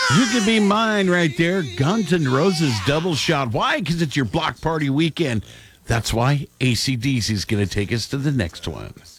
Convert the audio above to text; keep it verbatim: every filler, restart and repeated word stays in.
You Can Be Mine right there. Guns N' Roses double shot. Why? Because it's your block party weekend. That's why A C D C is going to take us to the next one.